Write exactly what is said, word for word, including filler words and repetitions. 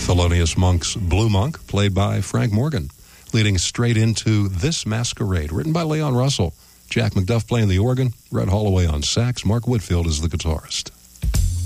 Thelonious Monk's Blue Monk, played by Frank Morgan, leading straight into This Masquerade, written by Leon Russell. Jack McDuff playing the organ, Red Holloway on sax, Mark Whitfield is the guitarist.